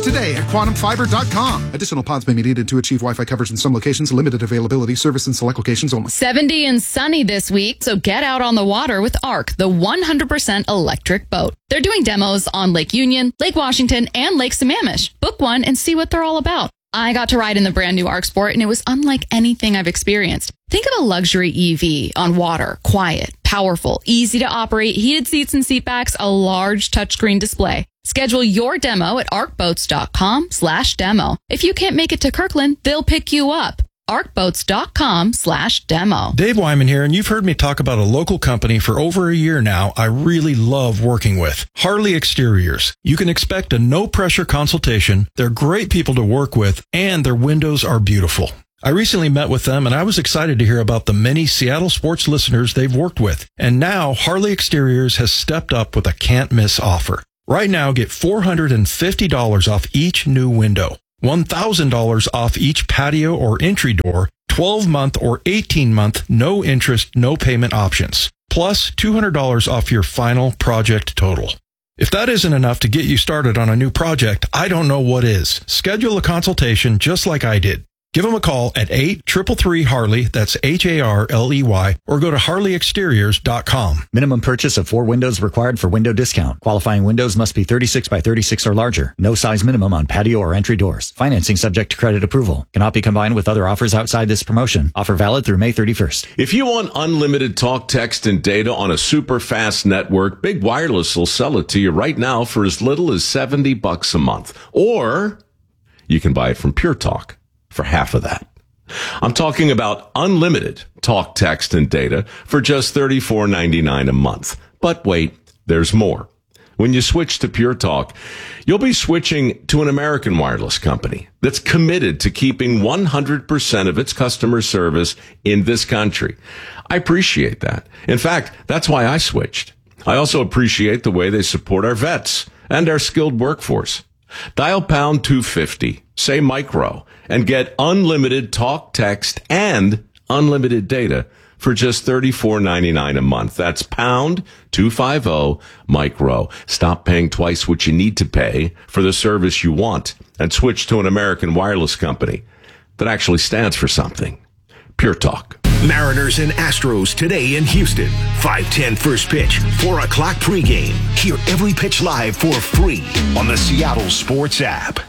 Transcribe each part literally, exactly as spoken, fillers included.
today at quantum fiber dot com. Additional pods may be needed to achieve Wi-Fi coverage in some locations. Limited availability. Service in select locations only. seventy and sunny this week, so get out on the water with ARC, the one hundred percent electric boat. They're doing demos on Lake Union, Lake Washington, and Lake Sammamish. Book one and see what they're all about. I got to ride in the brand new ARC Sport, and it was unlike anything I've experienced. Think of a luxury E V on water, quiet, powerful, easy to operate, heated seats and seat backs, a large touchscreen display. Schedule your demo at arcboats.com slash demo. If you can't make it to Kirkland, they'll pick you up. arcboats.com slash demo. Dave Wyman here, and you've heard me talk about a local company for over a year now I really love working with. Harley Exteriors. You can expect a no-pressure consultation. They're great people to work with, and their windows are beautiful. I recently met with them, and I was excited to hear about the many Seattle sports listeners they've worked with. And now Harley Exteriors has stepped up with a can't-miss offer. Right now, get four hundred fifty dollars off each new window, one thousand dollars off each patio or entry door, twelve-month or eighteen-month no-interest, no-payment options, plus two hundred dollars off your final project total. If that isn't enough to get you started on a new project, I don't know what is. Schedule a consultation just like I did. Give them a call at eight three three three Harley, that's H A R L E Y, or go to harley exteriors dot com. Minimum purchase of four windows required for window discount. Qualifying windows must be thirty-six by thirty-six or larger. No size minimum on patio or entry doors. Financing subject to credit approval. Cannot be combined with other offers outside this promotion. Offer valid through May thirty-first. If you want unlimited talk, text, and data on a super fast network, Big Wireless will sell it to you right now for as little as seventy bucks a month. Or you can buy it from Pure Talk for half of that. I'm talking about unlimited talk, text, and data for just thirty-four ninety-nine a month. But wait, there's more. When you switch to Pure Talk, you'll be switching to an American wireless company that's committed to keeping one hundred percent of its customer service in this country. I appreciate that. In fact, that's why I switched. I also appreciate the way they support our vets and our skilled workforce. Dial pound two fifty, say micro, and get unlimited talk, text, and unlimited data for just thirty-four ninety-nine a month. That's pound two fifty micro. Stop paying twice what you need to pay for the service you want and switch to an American wireless company that actually stands for something. Pure Talk. Mariners and Astros today in Houston. five ten first pitch, four o'clock pregame. Hear every pitch live for free on the Seattle Sports app.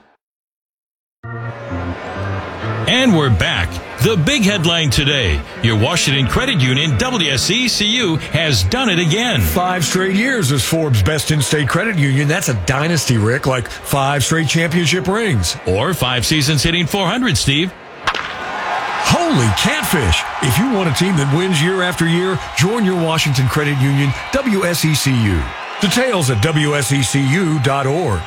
And we're back. The big headline today. Your Washington Credit Union, W S E C U, has done it again. Five straight years as Forbes' best in-state credit union. That's a dynasty, Rick, like five straight championship rings. Or five seasons hitting four hundred, Steve. Holy catfish! If you want a team that wins year after year, join your Washington Credit Union, W S E C U. Details at W S E C U dot org.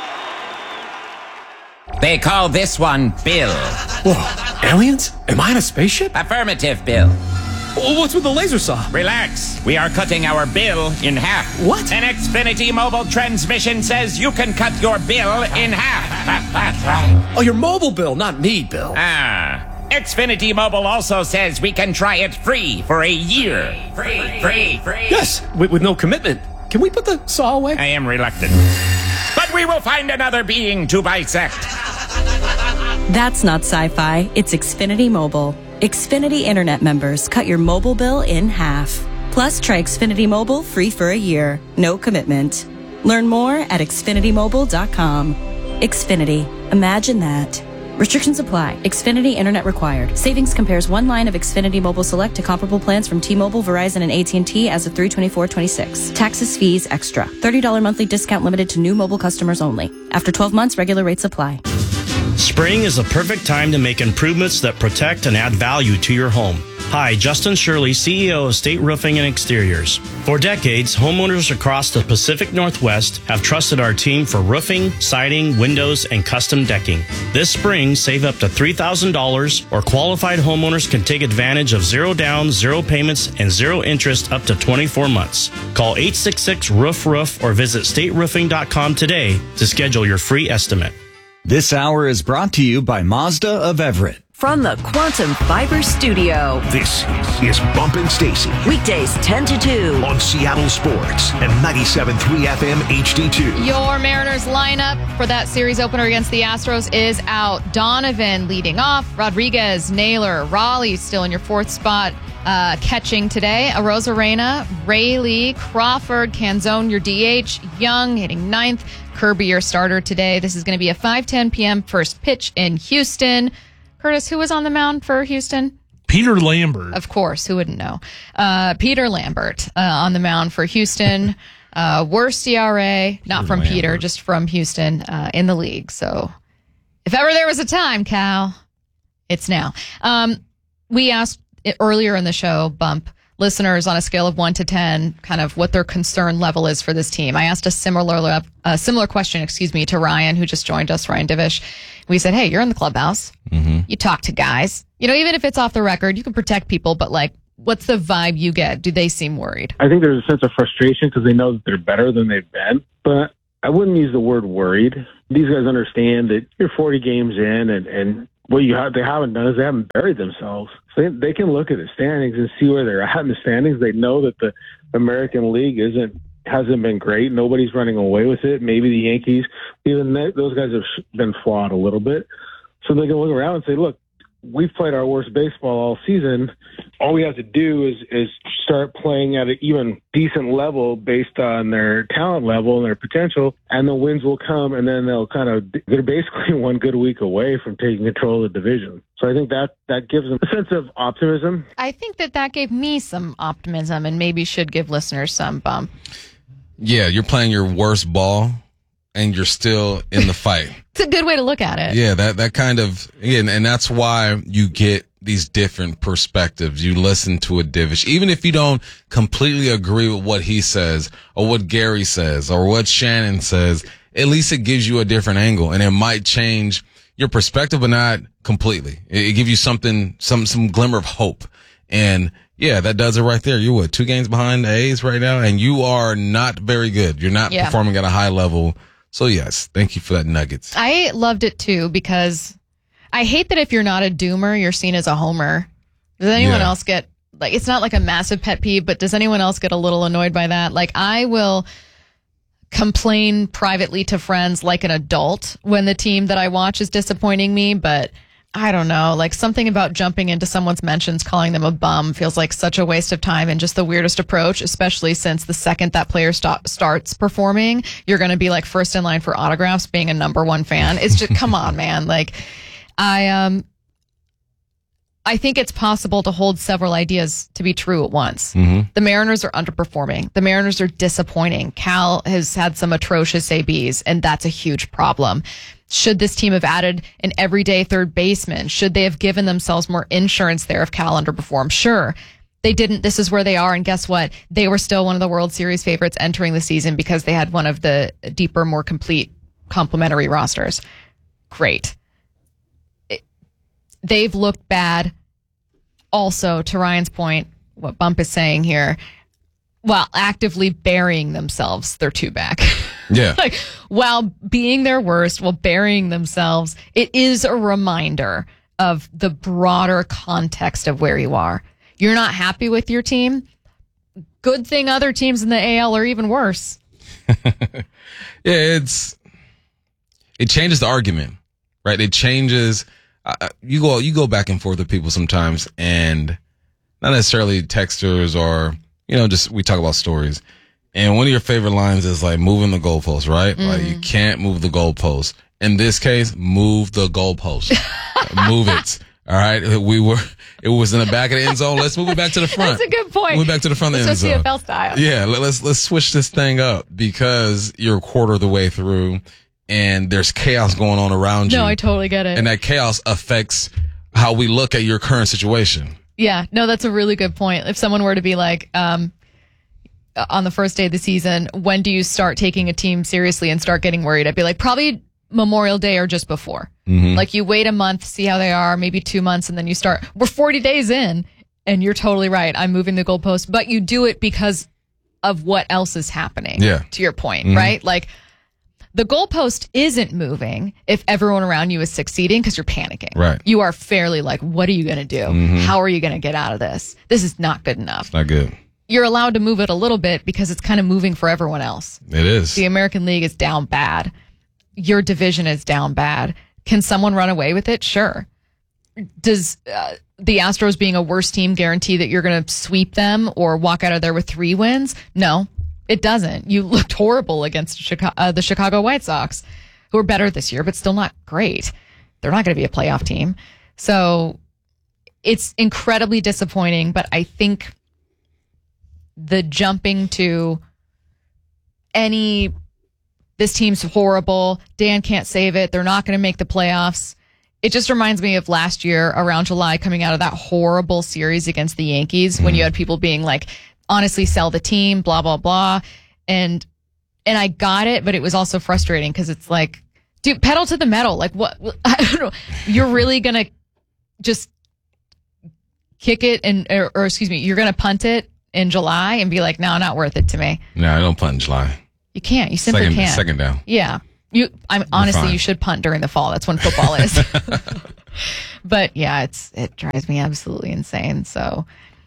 They call this one Bill. Whoa, aliens? Am I in a spaceship? Affirmative, Bill. Well, what's with the laser saw? Relax. We are cutting our bill in half. What? An Xfinity mobile transmission says you can cut your bill in half. Oh, your mobile bill, not me, Bill. Ah. Xfinity Mobile also says we can try it free for a year. Free, free, free. Yes, with, with no commitment. Can we put the saw away? I am reluctant. But we will find another being to bisect. That's not sci-fi. It's Xfinity Mobile. Xfinity Internet members cut your mobile bill in half. Plus, try Xfinity Mobile free for a year. No commitment. Learn more at xfinity mobile dot com. Xfinity. Imagine that. Restrictions apply. Xfinity Internet required. Savings compares one line of Xfinity Mobile Select to comparable plans from T-Mobile, Verizon, and A T and T as of three twenty-four twenty-six. Taxes, fees, extra. thirty dollars monthly discount limited to new mobile customers only. After twelve months, regular rates apply. Spring is the perfect time to make improvements that protect and add value to your home. Hi, Justin Shirley, C E O of State Roofing and Exteriors. For decades, homeowners across the Pacific Northwest have trusted our team for roofing, siding, windows, and custom decking. This spring, save up to three thousand dollars, or qualified homeowners can take advantage of zero down, zero payments, and zero interest up to twenty-four months. Call eight six six, roof roof or visit state roofing dot com today to schedule your free estimate. This hour is brought to you by Mazda of Everett. From the Quantum Fiber Studio. This is Bump and Stacy. Weekdays ten to two. On Seattle Sports and ninety-seven point three F M H D two. Your Mariners lineup for that series opener against the Astros is out. Donovan leading off. Rodriguez, Naylor, Raleigh still in your fourth spot. Uh, catching today. Arozarena, Rayleigh, Crawford, Canzone, your D H. Young hitting ninth. Kirby, your starter today. This is going to be a five ten p.m. first pitch in Houston. Curtis, who was on the mound for Houston? Peter Lambert. Of course, who wouldn't know? Uh, Peter Lambert uh, on the mound for Houston. Uh, worst E R A, not Peter from Lambert. Peter, just from Houston uh, in the league. So if ever there was a time, Cal, it's now. Um, we asked it earlier in the show, Bump, listeners on a scale of one to ten, kind of what their concern level is for this team. I asked a similar a similar question, excuse me, to Ryan, who just joined us, Ryan Divish. We said, hey, you're in the clubhouse. Mm-hmm. You talk to guys. You know, even if it's off the record, you can protect people, but like, what's the vibe you get? Do they seem worried? I think there's a sense of frustration because they know that they're better than they've been, but I wouldn't use the word worried. These guys understand that you're forty games in, and, and what you have, they haven't done is they haven't buried themselves. So they, they can look at the standings and see where they're at in the standings. They know that the American League isn't hasn't been great. Nobody's running away with it. Maybe the Yankees, even they, those guys have been flawed a little bit. So they can look around and say, look, we've played our worst baseball all season. All we have to do is, is start playing at an even decent level based on their talent level and their potential, and the wins will come, and then they'll kind of, they're basically one good week away from taking control of the division. So I think that, that gives them a sense of optimism. I think that that gave me some optimism and maybe should give listeners some bump. Yeah, you're playing your worst ball, and you're still in the fight. It's a good way to look at it. Yeah, that, that kind of, and, and that's why you get these different perspectives. You listen to a Divish, even if you don't completely agree with what he says or what Gary says or what Shannon says, at least it gives you a different angle, and it might change your perspective, but not completely. It, it gives you something, some, some glimmer of hope. And yeah, that does it right there. You're what, two games behind the A's right now, and you are not very good. You're not yeah. performing at a high level. So yes, thank you for that nuggets. I loved it too, because I hate that if you're not a doomer, you're seen as a homer. Does anyone yeah. else get, like, it's not like a massive pet peeve, but does anyone else get a little annoyed by that? Like, I will complain privately to friends like an adult when the team that I watch is disappointing me, but I don't know, like something about jumping into someone's mentions, calling them a bum feels like such a waste of time and just the weirdest approach, especially since the second that player stop, starts performing, you're going to be like first in line for autographs being a number one fan. It's just, come on, man. Like, I, um, I think it's possible to hold several ideas to be true at once. Mm-hmm. The Mariners are underperforming. The Mariners are disappointing. Cal has had some atrocious A Bs, and that's a huge problem. Should this team have added an everyday third baseman? Should they have given themselves more insurance there if Cal underperformed? Sure. They didn't. This is where they are. And guess what? They were still one of the World Series favorites entering the season because they had one of the deeper, more complete complementary rosters. Great. It, they've looked bad. Also, to Ryan's point, what Bump is saying here, while actively burying themselves, they're two back. Yeah. Like, while being their worst, while burying themselves, it is a reminder of the broader context of where you are. You're not happy with your team. Good thing other teams in the A L are even worse. Yeah, it's it changes the argument, right? It changes. Uh, you go you go back and forth with people sometimes, and not necessarily texters or you know just we talk about stories. And one of your favorite lines is like moving the goalpost, right? Mm. Like you can't move the goalpost. In this case, move the goalpost. Move it. All right. We were, it was in the back of the end zone. Let's move it back to the front. That's a good point. Move it back to the front of the end zone. C F L style. Yeah. Let's, let's switch this thing up because you're a quarter of the way through and there's chaos going on around you. No, I totally get it. And that chaos affects how we look at your current situation. Yeah. No, that's a really good point. If someone were to be like, um, on the first day of the season, when do you start taking a team seriously and start getting worried? I'd be like, probably Memorial Day or just before. Mm-hmm. Like you wait a month, see how they are, maybe two months, and then you start. We're forty days in, and you're totally right. I'm moving the goalpost, but you do it because of what else is happening. Yeah. To your point, mm-hmm. right? Like The goalpost isn't moving if everyone around you is succeeding because you're panicking. Right. You are fairly like, what are you going to do? Mhm. How are you going to get out of this? This is not good enough. It's not good. You're allowed to move it a little bit because it's kind of moving for everyone else. It is. The American League is down bad. Your division is down bad. Can someone run away with it? Sure. Does uh, the Astros being a worse team guarantee that you're going to sweep them or walk out of there with three wins? No, it doesn't. You looked horrible against Chicago, uh, the Chicago White Sox, who are better this year, but still not great. They're not going to be a playoff team. So it's incredibly disappointing, but I think the jumping to any, this team's horrible, Dan can't save it, they're not going to make the playoffs. It just reminds me of last year around July coming out of that horrible series against the Yankees mm. when you had people being like, honestly, sell the team, blah, blah, blah. And and I got it, but it was also frustrating because it's like, dude, pedal to the metal. Like, what? I don't know. You're really going to just kick it and, or, or excuse me, you're going to punt it in July and be like, no, not worth it to me. No, I don't punt in July. You can't. You simply second, can't. Second down. Yeah. You. I'm honestly, fine. you should punt during the fall. That's when football is. But yeah, it's it drives me absolutely insane. So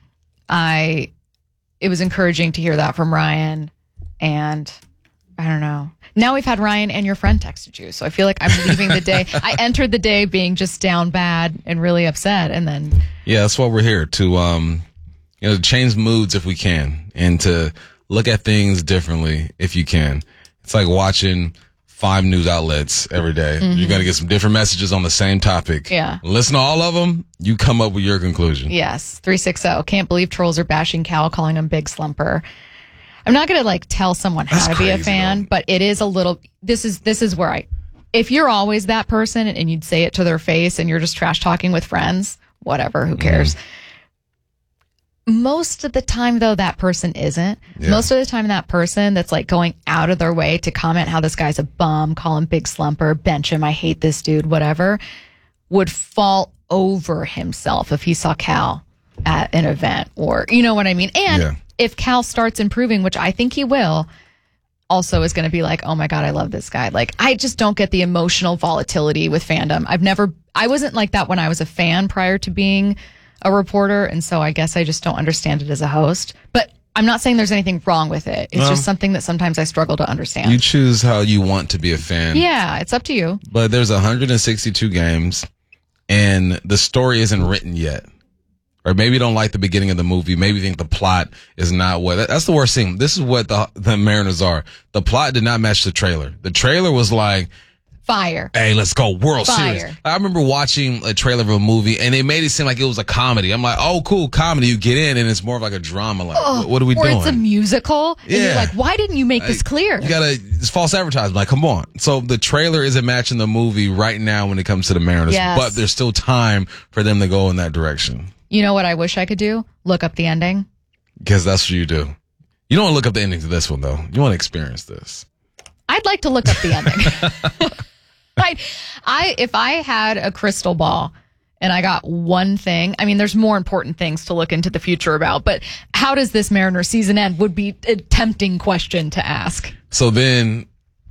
I, it was encouraging to hear that from Ryan, and I don't know. Now we've had Ryan and your friend texted you, so I feel like I'm leaving the day. I entered the day being just down bad and really upset, and then yeah, that's why we're here to um, you know, change moods if we can, and to look at things differently if you can. It's like watching five news outlets every day. Mhm. You're going to get some different messages on the same topic. Yeah. Listen to all of them. You come up with your conclusion. yes, three sixty. Can't believe trolls are bashing Cal, calling him Big Slumper. I'm not going to like tell someone how That's to be a crazy, fan, though. but it is a little, this is, this is where I, if you're always that person and you'd say it to their face and you're just trash talking with friends, whatever, who cares? Mm. Most of the time, though, that person isn't. Yeah. Most of the time, that person that's like going out of their way to comment how this guy's a bum, call him Big Slumper, bench him, I hate this dude, whatever, would fall over himself if he saw Cal at an event, or, you know what I mean? And Yeah. if Cal starts improving, which I think he will, also is going to be like, oh my God, I love this guy. Like, I just don't get the emotional volatility with fandom. I've never, I wasn't like that when I was a fan prior to being a reporter, and so I guess I just don't understand it as a host. But I'm not saying there's anything wrong with it. It's No. just something that sometimes I struggle to understand. You choose how you want to be a fan. Yeah, it's up to you. But there's one hundred sixty-two games, and the story isn't written yet. Or maybe you don't like the beginning of the movie. Maybe you think the plot is not what. That's the worst thing. This is what the the Mariners are. The plot did not match the trailer. The trailer was like, Fire. hey, let's go World Fire. Series. I remember watching a trailer of a movie, and they made it seem like it was a comedy. I'm like, oh, cool, comedy. You get in, and it's more of like a drama. Like, Ugh, what, what are we or doing? it's a musical. And you're Yeah. like, why didn't you make this clear? You gotta, it's false advertising. Like, come on. So the trailer isn't matching the movie right now when it comes to the Mariners, Yes. but there's still time for them to go in that direction. You know what I wish I could do? Look up the ending. Because that's what you do. You don't want to look up the ending to this one, though. You want to experience this. I'd like to look up the ending. I, I, if I had a crystal ball and I got one thing, I mean, there's more important things to look into the future about, but how does this Mariner season end would be a tempting question to ask. So then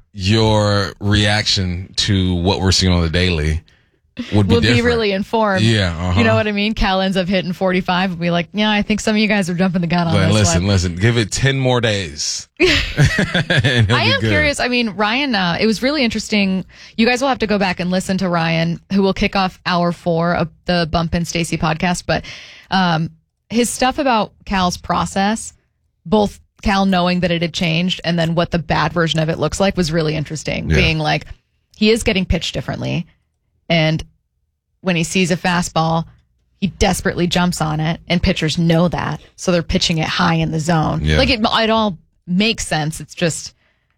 your reaction to what we're seeing on the daily would be We'll be different. really informed. Yeah, uh-huh. You know what I mean? Cal ends up hitting forty-five. We'll be like, yeah, I think some of you guys are jumping the gun on But this listen, one. listen, give it ten more days. And he'll I be am good. curious. I mean, Ryan, uh, it was really interesting. You guys will have to go back and listen to Ryan, who will kick off hour four of the Bump and Stacy podcast. But um, his stuff about Cal's process, both Cal knowing that it had changed and then what the bad version of it looks like, was really interesting. Yeah. Being like, he is getting pitched differently. And when he sees a fastball, he desperately jumps on it, and pitchers know that. So they're pitching it high in the zone. Yeah. Like, it, it all makes sense. It's just,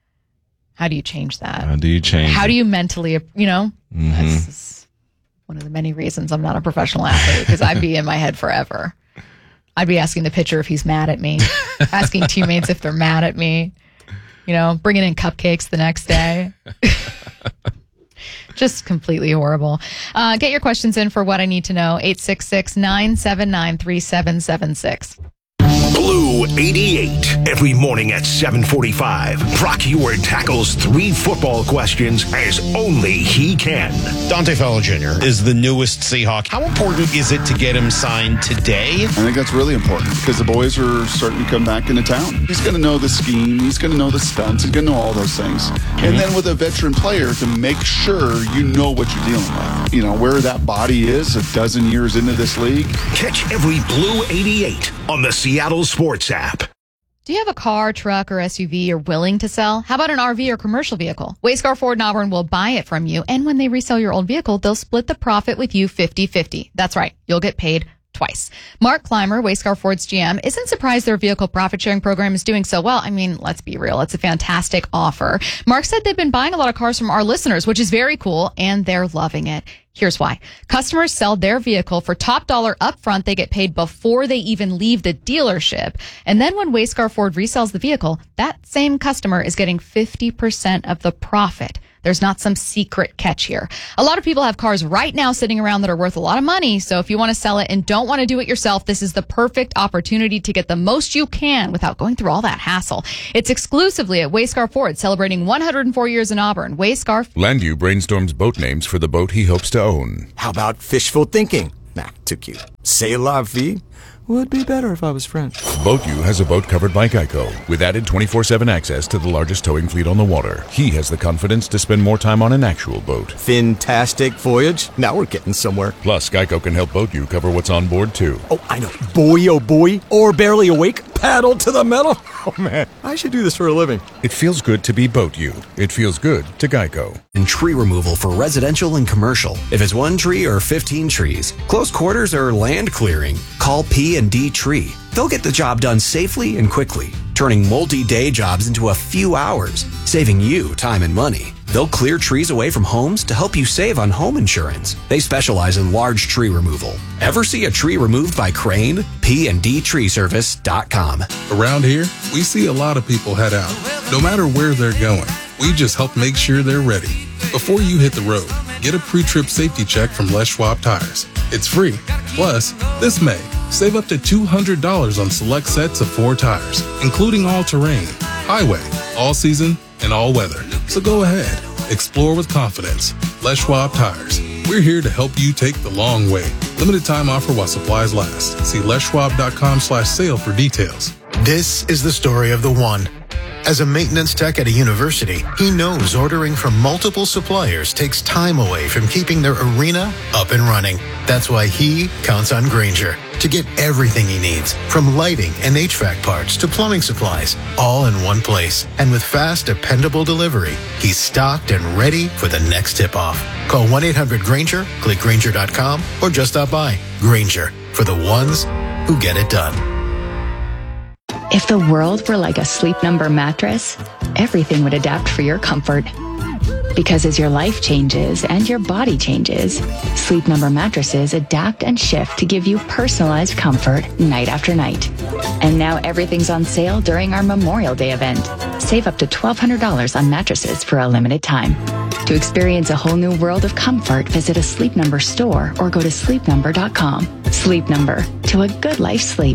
how do you change that? How do you change How it? do you mentally, you know? Mhm. That's just one of the many reasons I'm not a professional athlete, because I'd be in my head forever. I'd be asking the pitcher if he's mad at me, asking teammates if they're mad at me, you know, bringing in cupcakes the next day. Just completely horrible. Uh, get your questions in for What I Need to Know, eight six six, nine seven nine, three seven seven six. Blue eighty-eight. Every morning at seven forty-five, Brock Ewart tackles three football questions as only he can. Dante Fowler Junior is the newest Seahawk. How important is it to get him signed today? I think that's really important because the boys are starting to come back into town. He's going to know the scheme. He's going to know the stunts. He's going to know all those things. Mm-hmm. And then with a veteran player, to make sure you know what you're dealing with. You know, where that body is a dozen years into this league. Catch every Blue eighty-eight on the Seattle Sports app. Do you have a car, truck, or S U V you're willing to sell? How about an R V or commercial vehicle? Wayscar Ford in Auburn will buy it from you, and when they resell your old vehicle, they'll split the profit with you fifty-fifty. That's right. You'll get paid twice. Mark Clymer, Wayscar Ford's G M, isn't surprised their vehicle profit sharing program is doing so well. I mean, let's be real. It's a fantastic offer. Mark said they've been buying a lot of cars from our listeners, which is very cool, and they're loving it. Here's why. Customers sell their vehicle for top dollar upfront. They get paid before they even leave the dealership. And then when Wayscar Ford resells the vehicle, that same customer is getting fifty percent of the profit. There's not some secret catch here. A lot of people have cars right now sitting around that are worth a lot of money. So if you want to sell it and don't want to do it yourself, this is the perfect opportunity to get the most you can without going through all that hassle. It's exclusively at Wayscar Ford, celebrating one hundred four years in Auburn. Wayscar. Landview brainstorms boat names for the boat he hopes to own. How about fishful thinking? Nah, too cute. C'est la vie? Would be better if I was French. BoatU has a boat covered by Geico with added twenty-four seven access to the largest towing fleet on the water. He has the confidence to spend more time on an actual boat. Fantastic voyage. Now we're getting somewhere. Plus, Geico can help BoatU cover what's on board, too. Oh, I know. Boy, oh boy. Or barely awake. Paddle to the metal. Oh, man. I should do this for a living. It feels good to be BoatU. It feels good to Geico. And tree removal for residential and commercial. If it's one tree or fifteen trees, close quarters or land clearing, call P and D Tree. They'll get the job done safely and quickly, turning multi-day jobs into a few hours, saving you time and money. They'll clear trees away from homes to help you save on home insurance. They specialize in large tree removal. Ever see a tree removed by crane? P and D tree service dot com. Around here, we see a lot of people head out. No matter where they're going, we just help make sure they're ready. Before you hit the road, get a pre-trip safety check from Les Schwab Tires. It's free. Plus, this May, save up to two hundred dollars on select sets of four tires, including all-terrain, highway, all-season, and all-weather. So go ahead. Explore with confidence. Les Schwab Tires. We're here to help you take the long way. Limited time offer while supplies last. See les schwab dot com slash sale for details. This is the story of the one. As a maintenance tech at a university, he knows ordering from multiple suppliers takes time away from keeping their arena up and running. That's why he counts on Grainger to get everything he needs, from lighting and H V A C parts to plumbing supplies, all in one place. And with fast, dependable delivery, he's stocked and ready for the next tip-off. Call one eight hundred Grainger, click Grainger dot com, or just stop by. Grainger, for the ones who get it done. If the world were like a Sleep Number mattress, everything would adapt for your comfort. Because as your life changes and your body changes, Sleep Number mattresses adapt and shift to give you personalized comfort night after night. And now everything's on sale during our Memorial Day event. Save up to twelve hundred dollars on mattresses for a limited time. To experience a whole new world of comfort, visit a Sleep Number store or go to sleep number dot com. Sleep Number, to a good life sleep.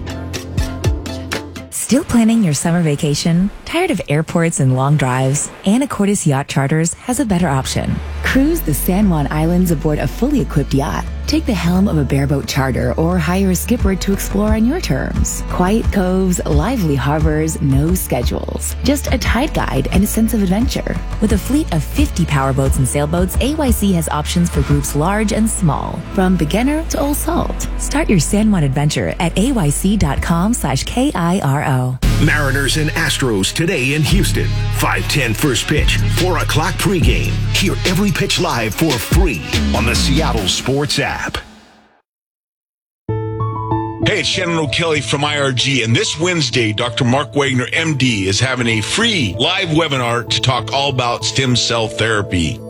Still planning your summer vacation? Tired of airports and long drives? Anacortes Yacht Charters has a better option. Cruise the San Juan Islands aboard a fully equipped yacht. Take the helm of a bareboat charter or hire a skipper to explore on your terms. Quiet coves, lively harbors, no schedules. Just a tide guide and a sense of adventure. With a fleet of fifty powerboats and sailboats, A Y C has options for groups large and small, from beginner to old salt. Start your San Juan adventure at A Y C dot com slash K I R O. Mariners and Astros today in Houston. five ten first pitch, four o'clock pregame. Hear every pitch live for free on the Seattle Sports app. Hey, it's Shannon O'Kelly from I R G, and this Wednesday, Doctor Mark Wagner, M D, is having a free live webinar to talk all about stem cell therapy.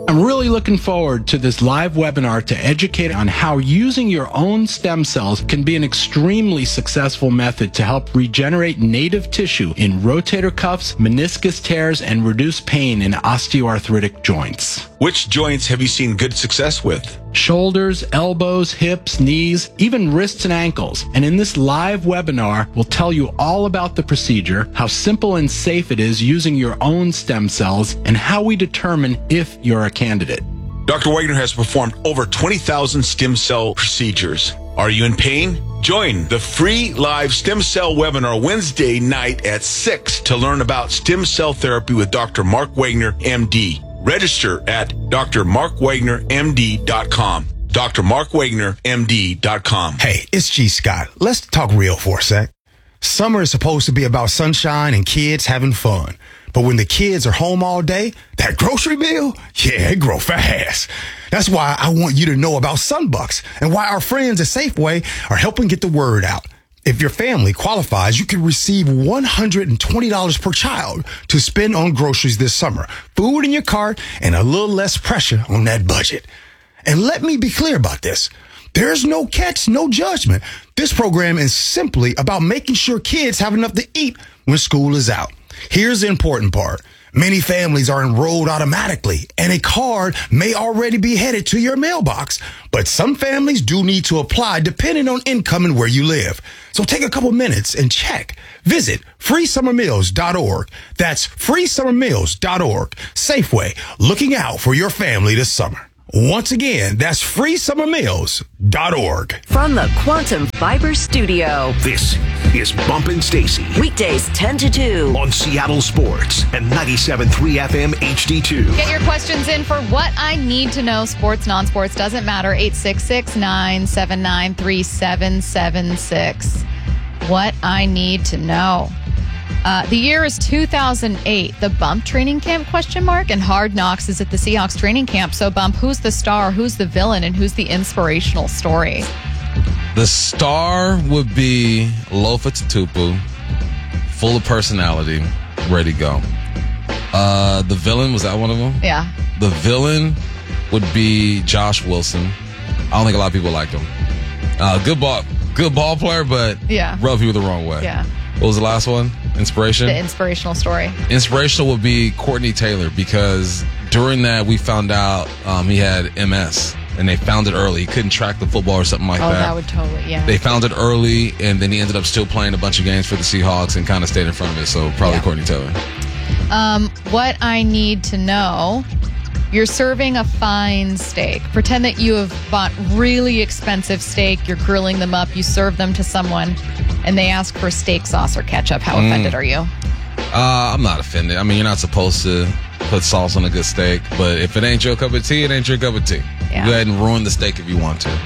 I'm really looking forward to this live webinar to educate on how using your own stem cells can be an extremely successful method to help regenerate native tissue in rotator cuffs, meniscus tears, and reduce pain in osteoarthritic joints. Which joints have you seen good success with? Shoulders, elbows, hips, knees, even wrists and ankles. And in this live webinar, we'll tell you all about the procedure, how simple and safe it is using your own stem cells, and how we determine if you're a candidate. Doctor Wagner has performed over twenty thousand stem cell procedures. Are you in pain? Join the free live stem cell webinar Wednesday night at six to learn about stem cell therapy with Doctor Mark Wagner, M D. Register at D R mark wagner m d dot com. D R mark wagner m d dot com. Hey, it's G. Scott. Let's talk real for a sec. Summer is supposed to be about sunshine and kids having fun. But when the kids are home all day, that grocery bill, yeah, it grow fast. That's why I want you to know about Sunbucks and why our friends at Safeway are helping get the word out. If your family qualifies, you can receive one hundred twenty dollars per child to spend on groceries this summer, food in your cart, and a little less pressure on that budget. And let me be clear about this. There's no catch, no judgment. This program is simply about making sure kids have enough to eat when school is out. Here's the important part. Many families are enrolled automatically, and a card may already be headed to your mailbox. But some families do need to apply depending on income and where you live. So take a couple minutes and check. Visit free summer meals dot org. That's free summer meals dot org. Safeway, looking out for your family this summer. Once again, that's free summer meals dot org. From the Quantum Fiber Studio, This is Bumpin' Stacy. weekdays ten to two. On Seattle Sports and ninety-seven point three F M H D two. Get your questions in for What I Need to Know. Sports, non-sports, doesn't matter. eight six six, nine seven nine, three seven seven six. What I Need to Know. Uh, the year is two thousand eight. The Bump training camp, question mark, and Hard Knocks is at the Seahawks training camp. So, Bump, who's the star, who's the villain, and who's the inspirational story? The star would be Lofa Tatupu, full of personality, ready to go. Uh, the villain, was that one of them? Yeah. The villain would be Josh Wilson. I don't think a lot of people liked him. Uh, good ball, good ball player, but Yeah. rubbed people the wrong way. Yeah. What was the last one? Inspiration? The inspirational story. Inspirational would be Courtney Taylor, because during that we found out um, he had M S, and they found it early. He couldn't track the football or something like oh, that. that would totally, yeah. They found it early, and then he ended up still playing a bunch of games for the Seahawks and kind of stayed in front of it. So probably Yeah. Courtney Taylor. Um, what I need to know. You're serving a fine steak. Pretend that you have bought really expensive steak. You're grilling them up. You serve them to someone, and they ask for steak sauce or ketchup. How Mm. offended are you? Uh, I'm not offended. I mean, you're not supposed to put sauce on a good steak, but if it ain't your cup of tea, it ain't your cup of tea. Yeah. Go ahead and ruin the steak if you want to.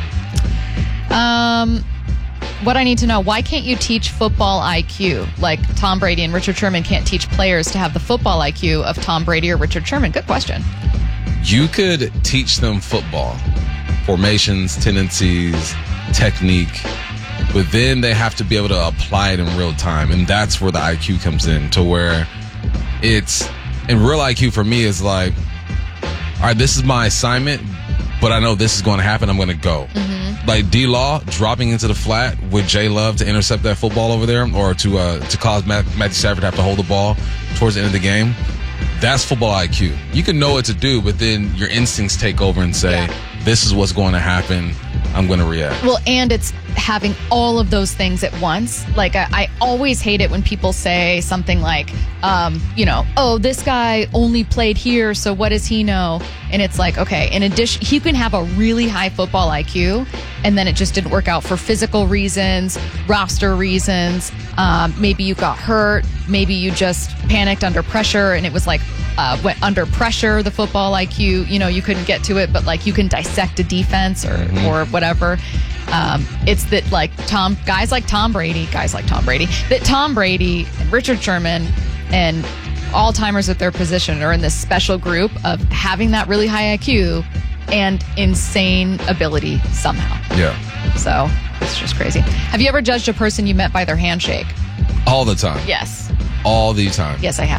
Um, what I need to know, why can't you teach football I Q? Like Tom Brady and Richard Sherman can't teach players to have the football I Q of Tom Brady or Richard Sherman. Good question. You could teach them football, formations, tendencies, technique, but then they have to be able to apply it in real time. And that's where the I Q comes in, to where it's, and real I Q for me is like, all right, this is my assignment, but I know this is going to happen. I'm going to go. Mm-hmm. Like D-Law dropping into the flat with J Love to intercept that football over there, or to uh, to cause Matt, Matthew Stafford to have to hold the ball towards the end of the game. That's football I Q. You can know what to do, but then your instincts take over and say, yeah. this is what's going to happen. I'm going to react. Well, and it's having all of those things at once. Like, I, I always hate it when people say something like, um, you know, oh, this guy only played here, so what does he know? And it's like, okay, in addition, he can have a really high football I Q, and then it just didn't work out for physical reasons, roster reasons. Um, maybe you got hurt. Maybe you just panicked under pressure, and it was like, uh, went under pressure, the football I Q, you know, you couldn't get to it, but like you can dissect a defense or, mm-hmm. or whatever. Um, it's that like Tom, guys like Tom Brady, guys like Tom Brady, that Tom Brady and Richard Sherman and all timers at their position are in this special group of having that really high I Q and insane ability somehow. Yeah. So it's just crazy. Have you ever judged a person you met by their handshake? All the time. Yes. All the time. Yes, I have.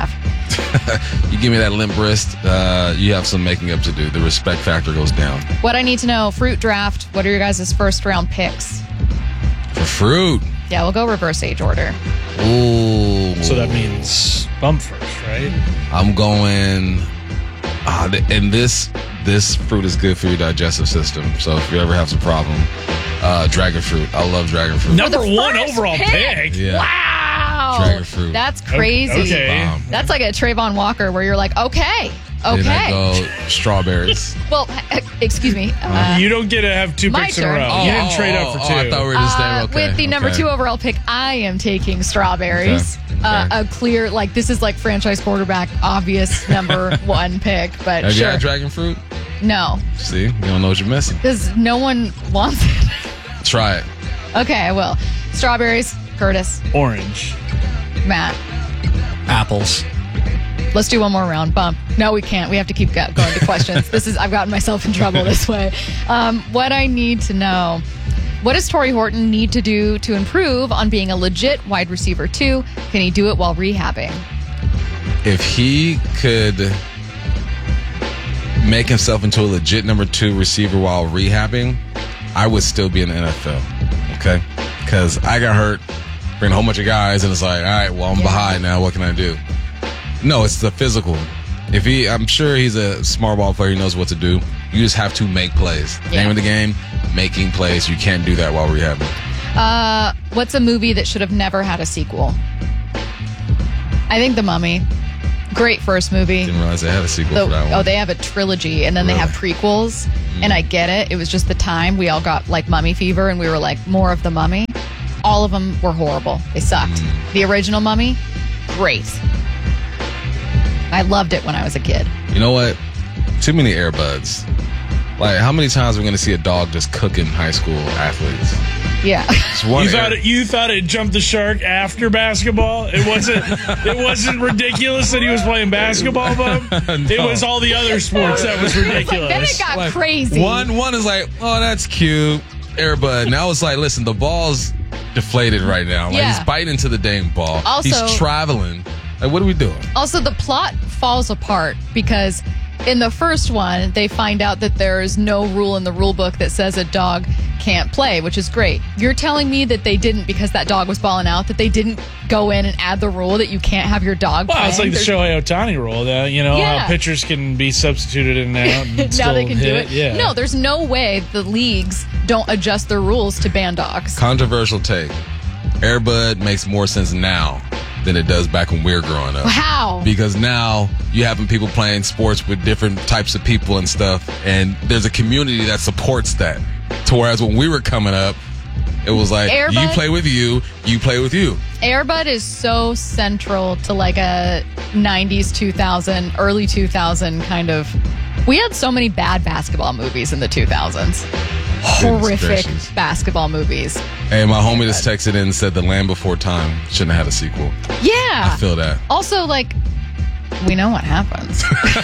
You give me that limp wrist, uh, you have some making up to do. The respect factor goes down. What I need to know, fruit draft, what are your guys' first round picks? For fruit? Yeah, we'll go reverse age order. Ooh. So that means bump first, right? I'm going, uh, and this this fruit is good for your digestive system. So if you ever have some problem, uh, dragon fruit. I love dragon fruit. Number one overall pick. pick. Yeah. Wow. Dragon fruit. That's crazy. Okay. Bomb. That's like a Trayvon Walker where you're like, okay, okay. Then I go strawberries. Well, excuse me. Uh, you don't get to have two my picks in a turn. row. Oh, you didn't trade oh, up for oh, two. I thought we were just Uh, saying, okay. with the number okay. two overall pick, I am taking strawberries. Okay, okay. Uh, a clear, like, this is like franchise quarterback, obvious number one pick, but Have you sure. had dragon fruit? No, See, you don't know what you're missing. because no one wants it. Try it. Okay, I will. Strawberries, Curtis, Orange. Matt. Apples. Let's do one more round. Bump. No, we can't. We have to keep go- going to questions. This is, I've gotten myself in trouble this way. Um, what I need to know. What does Torrey Horton need to do to improve on being a legit wide receiver two? Can he do it while rehabbing? If he could make himself into a legit number two receiver while rehabbing, I would still be in the N F L. Okay? Because I got hurt, bring a whole bunch of guys, and it's like, all right, well, I'm yeah. behind now. What can I do? No, it's the physical. If he, I'm sure he's a smart ball player. He knows what to do. You just have to make plays. Yeah. Name of the game, making plays. You can't do that while rehabbing. Uh, what's a movie that should have never had a sequel? I think The Mummy. Great first movie. Didn't realize they had a sequel The- for that one. Oh, they have a trilogy, and then Really? they have prequels. Mm. And I get it. It was just the time we all got like Mummy fever, and we were like, more of The Mummy. All of them were horrible. They sucked. Mm. The original Mummy, great. I loved it when I was a kid. You know what? Too many Airbuds. Like, how many times are we going to see a dog just cooking high school athletes? Yeah. It's one You thought air- it, you thought it jumped the shark after basketball? It wasn't. It wasn't ridiculous that he was playing basketball, Bob. It No. was all the other sports that was ridiculous. Then it got Like, crazy. One, one is like, oh, that's cute, Airbud. Now it's like, listen, the ball's deflated right now. Like, Yeah. he's biting into the dang ball. Also- he's traveling. Like, what are we doing? Also, the plot falls apart because in the first one, they find out that there is no rule in the rule book that says a dog can't play, which is great. You're telling me that they didn't, because that dog was balling out, that they didn't go in and add the rule that you can't have your dog Well, playing? it's like the There's- Shohei Ohtani rule, that you know Yeah. how pitchers can be substituted in and out. And now still they can hit. do it. Yeah. No, there's no way the leagues don't adjust their rules to ban dogs. Controversial take. Airbud makes more sense now than it does back when we were growing up. How? Because now you having people playing sports with different types of people and stuff, and there's a community that supports that. To whereas when we were coming up, it was like, Airbud? you play with you, you play with you. Airbud is so central to like a nineties, two thousand, early two thousand kind of. We had so many bad basketball movies in the two thousands. Horrific gracious. basketball movies. Hey, my homie just texted in and said The Land Before Time shouldn't have had a sequel. Yeah. I feel that. Also, like, we know what happens.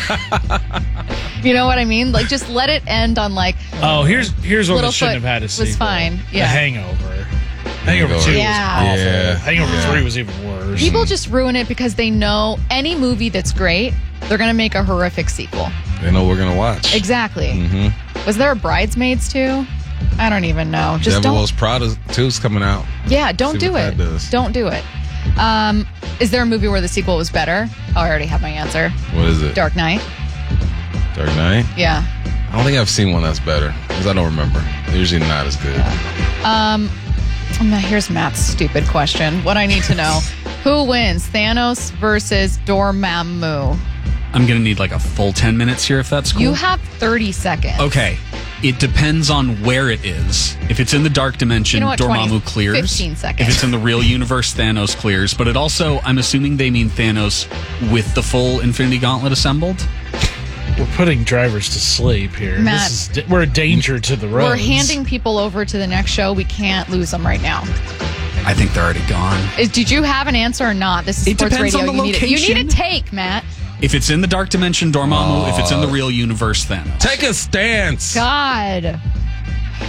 You know what I mean? Like, just let it end on like. Oh, here's here's one that Littlefoot shouldn't have had a was sequel. fine. The Yeah. Hangover. Hangover Hangover. two Yeah. was awful. Yeah. Hangover Yeah. three was even worse. People just ruin it because they know any movie that's great, they're going to make a horrific sequel. They know we're going to watch. Exactly. Mm-hmm. Was there a Bridesmaids too? I don't even know. Just Devil don't. Wears Prada two is coming out. Yeah, don't See do what it. that does. Don't do it. Um, is there a movie where the sequel was better? Oh, I already have my answer. What is it? Dark Knight. Dark Knight? Yeah. I don't think I've seen one that's better because I don't remember. They're usually not as good. Um, now here's Matt's stupid question. What I need to know: who wins, Thanos versus Dormammu? I'm going to need like a full ten minutes here if that's cool. You have thirty seconds. Okay. It depends on where it is. If it's in the dark dimension, You know what, Dormammu twenty, clears. fifteen seconds. If it's in the real universe, Thanos clears. But it also, I'm assuming they mean Thanos with the full Infinity Gauntlet assembled. We're putting drivers to sleep here. Matt, this is, we're a danger to the roads. We're handing people over to the next show. We can't lose them right now. I think they're already gone. Is, did you have an answer or not? This is It sports depends radio. on the you, need a, you need a location. take, Matt. If it's in the dark dimension, Dormammu. If it's in the real universe, Thanos. Take a stance. God.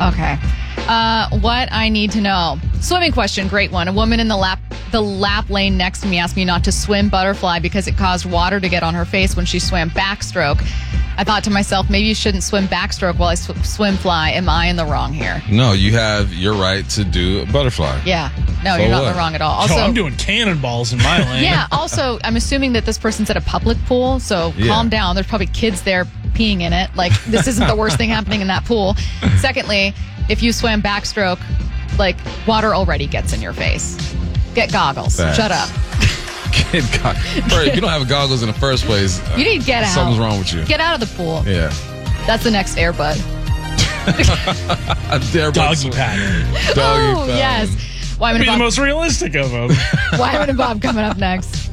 Okay. Uh, what I need to know. Swimming question, great one. A woman in the lap the lap lane next to me asked me not to swim butterfly because it caused water to get on her face when she swam backstroke. I thought to myself, maybe you shouldn't swim backstroke while I sw- swim fly. Am I in the wrong here? No, you have your right to do a butterfly. Yeah. No, So you're not what? in the wrong at all. So Also, I'm doing cannonballs in my lane. yeah. Also, I'm assuming that this person's at a public pool, so Yeah. calm down. There's probably kids there peeing in it. Like, this isn't the worst thing happening in that pool. Secondly, if you swam backstroke, like, water already gets in your face. Get goggles. Facts. Shut up. Get go- Bro, if you don't have goggles in the first place, You need to get out. something's wrong with you. Get out of the pool. Yeah. That's the next Airbud. Doggy pattern. Doggy Oh, yes. Wyman Be and the Bob. most realistic of them. Wyman and Bob coming up next.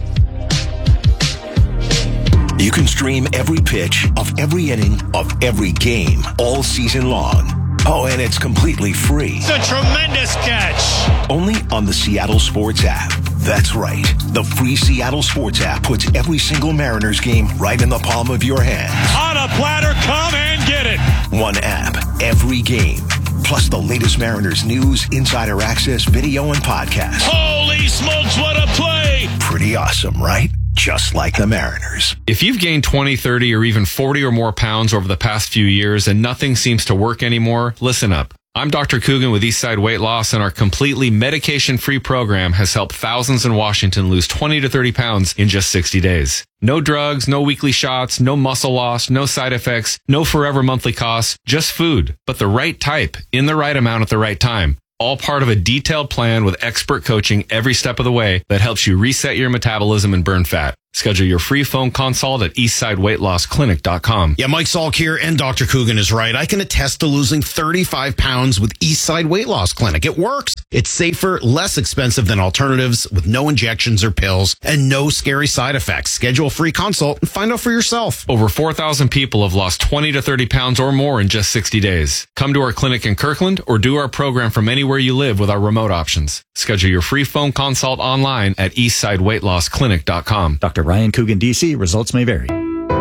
You can stream every pitch of every inning of every game all season long. Oh, and it's completely free. It's a tremendous catch. Only on the Seattle Sports app. That's right. The free Seattle Sports app puts every single Mariners game right in the palm of your hand. On a platter, come and get it. One app, every game. Plus the latest Mariners news, insider access, video, and podcast. Holy smokes, what a play. Pretty awesome, right? Just like the Mariners. If you've gained twenty, thirty, or even forty or more pounds over the past few years and nothing seems to work anymore, listen up. I'm Doctor Coogan with Eastside Weight Loss, and our completely medication-free program has helped thousands in Washington lose twenty to thirty pounds in just sixty days. No drugs, no weekly shots, no muscle loss, no side effects, no forever monthly costs, just food, but the right type, in the right amount at the right time. All part of a detailed plan with expert coaching every step of the way that helps you reset your metabolism and burn fat. Schedule your free phone consult at eastside weight loss clinic dot com. Yeah, Mike Salk here, and Doctor Coogan is right. I can attest to losing thirty-five pounds with Eastside Weight Loss Clinic. It works. It's safer, less expensive than alternatives, with no injections or pills, and no scary side effects. Schedule a free consult and find out for yourself. Over four thousand people have lost twenty to thirty pounds or more in just sixty days. Come to our clinic in Kirkland or do our program from anywhere you live with our remote options. Schedule your free phone consult online at eastside weight loss clinic dot com. Doctor Ryan Coogan, D C. Results may vary.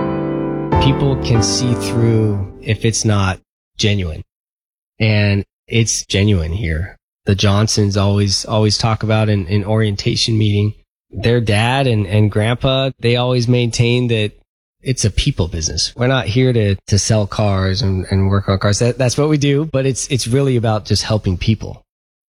People can see through if it's not genuine. And it's genuine here. The Johnsons always, always talk about in, in orientation meeting, their dad and, and grandpa, they always maintain that it's a people business. We're not here to, to sell cars and, and work on cars. That, that's what we do, but it's, it's really about just helping people.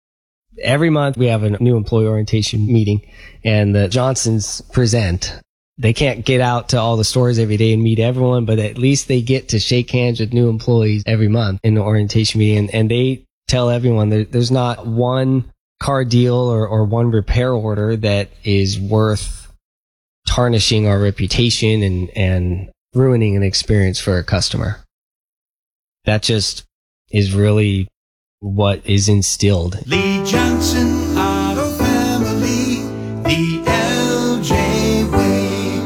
Every month we have a new employee orientation meeting, and the Johnsons present. They can't get out to all the stores every day and meet everyone, but at least they get to shake hands with new employees every month in the orientation meeting. And, and they tell everyone there, there's not one car deal or, or one repair order that is worth tarnishing our reputation and, and ruining an experience for a customer. That just is really what is instilled. Lee Johnson Auto Family, the L J way.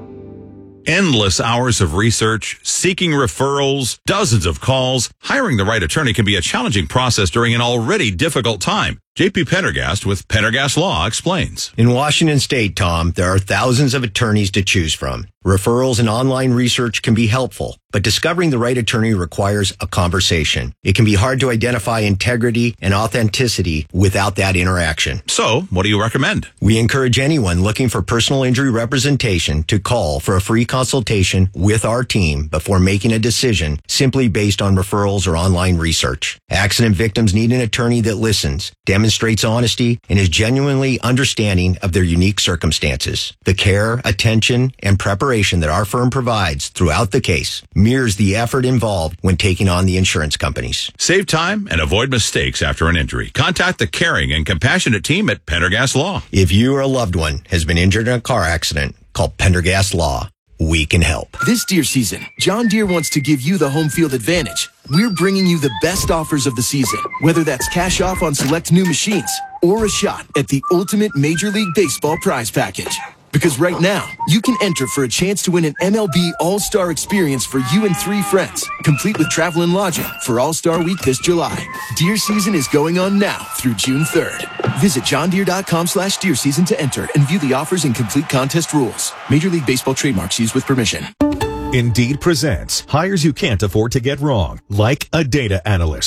Endless hours of research, seeking referrals, dozens of calls. Hiring the right attorney can be a challenging process during an already difficult time. J P Pendergast with Pendergast Law explains. In Washington State, Tom, there are thousands of attorneys to choose from. Referrals and online research can be helpful, but discovering the right attorney requires a conversation. It can be hard to identify integrity and authenticity without that interaction. So, what do you recommend? We encourage anyone looking for personal injury representation to call for a free consultation with our team before making a decision simply based on referrals or online research. Accident victims need an attorney that listens, demonstrates honesty, and is genuinely understanding of their unique circumstances. The care, attention, and preparation that our firm provides throughout the case mirrors the effort involved when taking on the insurance companies. Save time and avoid mistakes after an injury. Contact the caring and compassionate team at Pendergast Law. If you or a loved one has been injured in a car accident, call Pendergast Law. We can help. This deer season, John Deere wants to give you the home field advantage. We're bringing you the best offers of the season, whether that's cash off on select new machines or a shot at the ultimate Major League Baseball prize package. Because right now, you can enter for a chance to win an M L B All-Star experience for you and three friends, complete with travel and lodging for All-Star Week this July. Deer season is going on now through June third. Visit johndeere.com slash deer season to enter and view the offers and complete contest rules. Major League Baseball trademarks used with permission. Indeed presents hires you can't afford to get wrong, like a data analyst.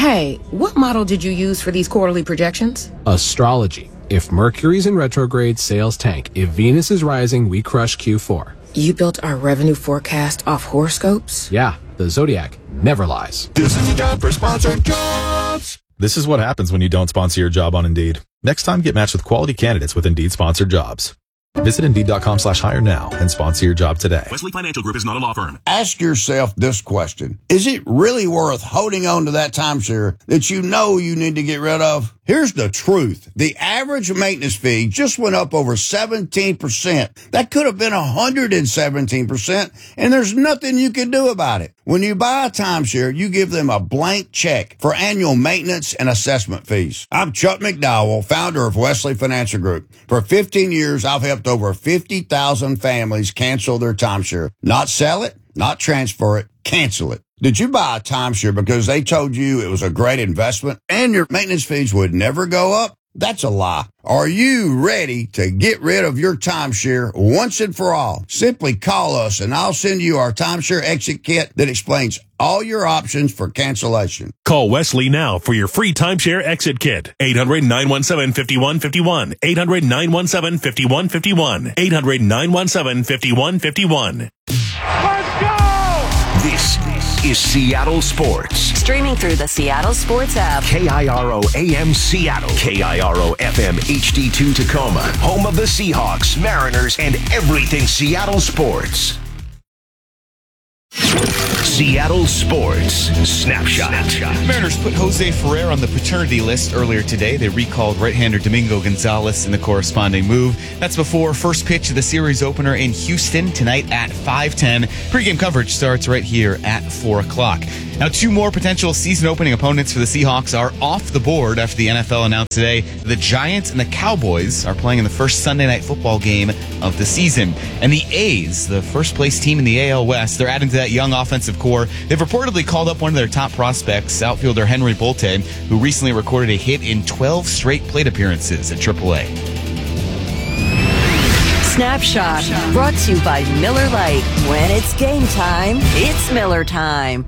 Hey, what model did you use for these quarterly projections? Astrology. If Mercury's in retrograde, sales tank. If Venus is rising, we crush Q four. You built our revenue forecast off horoscopes? Yeah, the Zodiac never lies. This is the time for sponsored jobs. This is what happens when you don't sponsor your job on Indeed. Next time, get matched with quality candidates with Indeed sponsored jobs. Visit Indeed.com slash hire now and sponsor your job today. Wesley Financial Group is not a law firm. Ask yourself this question. Is it really worth holding on to that timeshare that you know you need to get rid of? Here's the truth. The average maintenance fee just went up over seventeen percent. That could have been one hundred seventeen percent, and there's nothing you can do about it. When you buy a timeshare, you give them a blank check for annual maintenance and assessment fees. I'm Chuck McDowell, founder of Wesley Financial Group. For fifteen years, I've helped over fifty thousand families cancel their timeshare. Not sell it, not transfer it, cancel it. Did you buy a timeshare because they told you it was a great investment and your maintenance fees would never go up? That's a lie. Are you ready to get rid of your timeshare once and for all? Simply call us and I'll send you our timeshare exit kit that explains all your options for cancellation. Call Wesley now for your free timeshare exit kit. eight hundred, nine one seven, five one five one. eight hundred, nine one seven, five one five one. eight hundred, nine one seven, five one five one. Let's go! This is Seattle Sports. Streaming through the Seattle Sports app. K I R O A M Seattle. K I R O F M H D two Tacoma. Home of the Seahawks, Mariners, and everything Seattle sports. Seattle Sports Snapshot. Mariners put Jose Ferrer on the paternity list earlier today. They recalled right-hander Domingo Gonzalez in the corresponding move. That's before first pitch of the series opener in Houston tonight at five ten. Pre-game coverage starts right here at four o'clock. Now, two more potential season-opening opponents for the Seahawks are off the board after the N F L announced today the Giants and the Cowboys are playing in the first Sunday Night Football game of the season. And the A's, the first-place team in the A L West, they're adding to that young offensive core. They've reportedly called up one of their top prospects, outfielder Henry Bolte, who recently recorded a hit in twelve straight plate appearances at triple A. Snapshot, brought to you by Miller Lite. When it's game time, it's Miller time.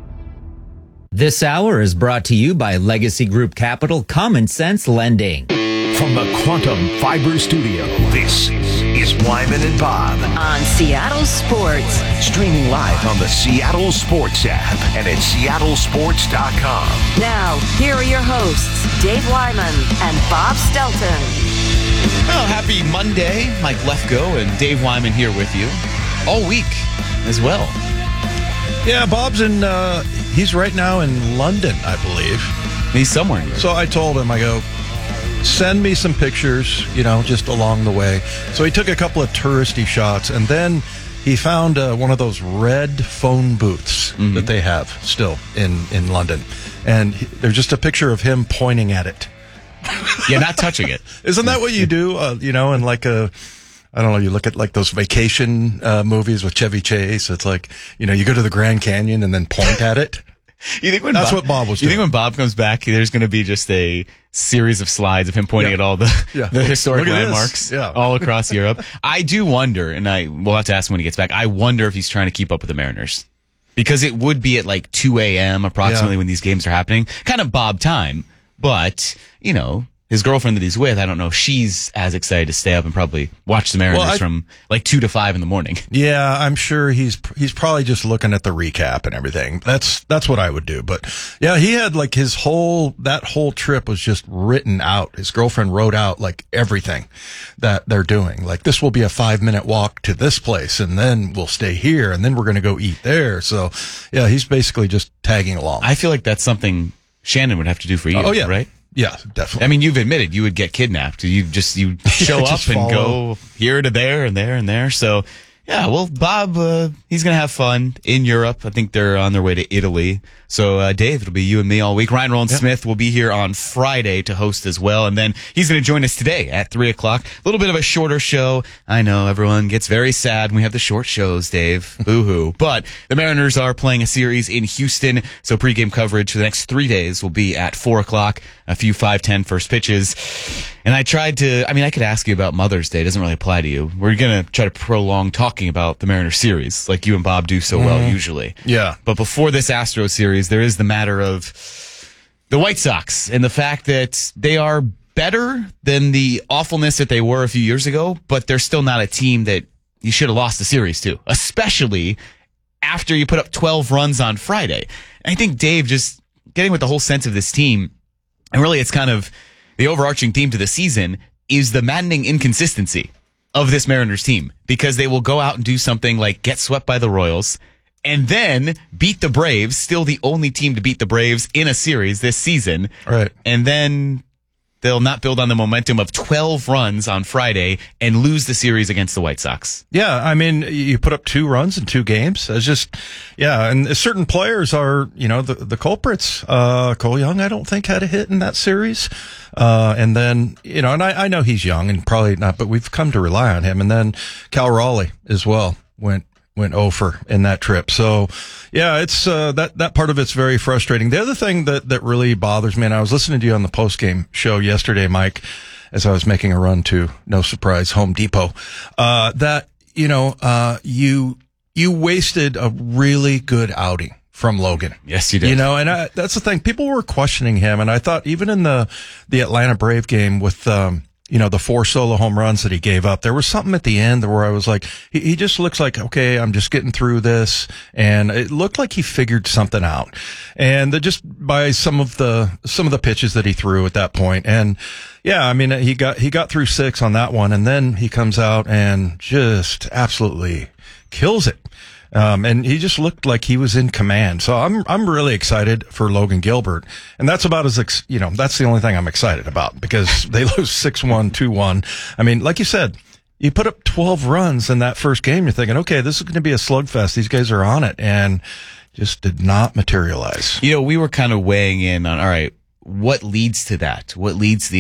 This hour is brought to you by Legacy Group Capital Common Sense Lending. From the Quantum Fiber Studio, this is Wyman and Bob. On Seattle Sports. Streaming live on the Seattle Sports app and at seattle sports dot com. Now, here are your hosts, Dave Wyman and Bob Stelton. Well, happy Monday. Mike Lefko and Dave Wyman here with you all week as well. Yeah, Bob's in, uh, he's right now in London, I believe. He's somewhere in Europe. So I told him, I go, send me some pictures, you know, just along the way. So he took a couple of touristy shots, and then he found uh, one of those red phone booths mm-hmm. that they have still in, in London. And he, there's just a picture of him pointing at it. Yeah, not touching it. Isn't that what you do, uh, you know, in like a... I don't know, you look at like those vacation uh, movies with Chevy Chase. It's like, you know, you go to the Grand Canyon and then point at it. You think when That's Bob, what Bob was You doing. think when Bob comes back, there's going to be just a series of slides of him pointing Yeah. at all the, Yeah. the historic Look at this. landmarks Yeah. all across Europe? I do wonder, and I we'll have to ask him when he gets back, I wonder if he's trying to keep up with the Mariners. Because it would be at like two a.m. approximately Yeah. when these games are happening. Kind of Bob time, but, you know... His girlfriend that he's with, I don't know, she's as excited to stay up and probably watch the Mariners Well, I- from like two to five in the morning. Yeah, I'm sure he's he's probably just looking at the recap and everything. That's that's what I would do. But yeah, he had like his whole that whole trip was just written out. His girlfriend wrote out like everything that they're doing. Like this will be a five minute walk to this place, and then we'll stay here, and then we're going to go eat there. So yeah, he's basically just tagging along. I feel like that's something Shannon would have to do for you. Oh, yeah. right? Yeah, definitely. I mean, you've admitted you would get kidnapped. You just you show up Just and follow. go here to there and there and there. So yeah, well, Bob, uh, he's gonna have fun in Europe. I think they're on their way to Italy. So uh, Dave, it'll be you and me all week. Ryan Roland Smith will be here on Friday to host as well, and then he's going to join us today at three o'clock. A little bit of a shorter show. I know everyone gets very sad when we have the short shows, Dave. Boo-hoo. But the Mariners are playing a series in Houston, so pregame coverage for the next three days will be at four o'clock. A few five ten first pitches. And I tried to, I mean, I could ask you about Mother's Day. It doesn't really apply to you. We're going to try to prolong talking about the Mariners series, like you and Bob do so well Mhm. usually. Yeah. But before this Astros series, there is the matter of The White Sox and the fact that they are better than the awfulness that they were a few years ago, but they're still not a team that you should have lost the series to, especially after you put up twelve runs on Friday. And I think, Dave, just getting with the whole sense of this team, and really it's kind of the overarching theme to the season, is the maddening inconsistency of this Mariners team, because they will go out and do something like get swept by the Royals and then beat the Braves, still the only team to beat the Braves in a series this season. Right. And then they'll not build on the momentum of twelve runs on Friday and lose the series against the White Sox. Yeah, I mean, you put up two runs in two games. It's just, yeah, and certain players are, you know, the, the culprits. Uh, Cole Young, I don't think, had a hit in that series. Uh, and then, you know, and I, I know he's young and probably not, but we've come to rely on him. And then Cal Raleigh as well went went over in that trip. So, yeah, it's uh, that that part of it's very frustrating. The other thing that that really bothers me, and I was listening to you on the post-game show yesterday, Mike, as I was making a run to, no surprise, Home Depot, uh, that, you know, uh, you you wasted a really good outing from Logan. Yes, you did. You know, and I, that's the thing. People were questioning him, and I thought even in the the Atlanta Brave game with um, you know, the four solo home runs that he gave up, there was something at the end where I was like, he, he just looks like, okay, I'm just getting through this. And it looked like he figured something out. And the, just by some of the, some of the pitches that he threw at that point. And yeah, I mean, he got, he got through six on that one. And then he comes out and just absolutely kills it. Um, and he just looked like he was in command. So I'm, I'm really excited for Logan Gilbert. And that's about as, ex- you know, that's the only thing I'm excited about, because they lose six one, two one. I mean, like you said, you put up twelve runs in that first game. You're thinking, okay, this is going to be a slugfest. These guys are on it, and just did not materialize. You know, we were kind of weighing in on, all right, what leads to that? What leads to the